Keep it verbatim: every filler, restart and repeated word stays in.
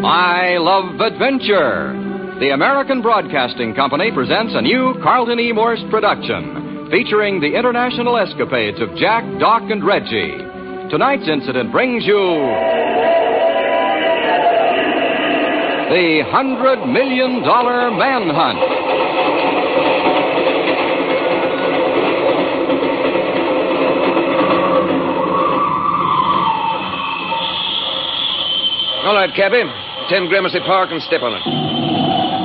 I Love Adventure. The American Broadcasting Company presents a new Carlton E. Morse production featuring the international escapades of Jack, Doc, and Reggie. Tonight's incident brings you the Hundred Million Dollar Manhunt. All right, Cappy. Ten Gramercy Park and step on it.